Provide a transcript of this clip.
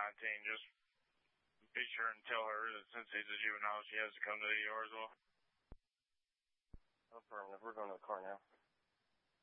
Just be sure and tell her that since he's a juvenile, she has to come to the ER as well. Affirmative. We're going to the car now.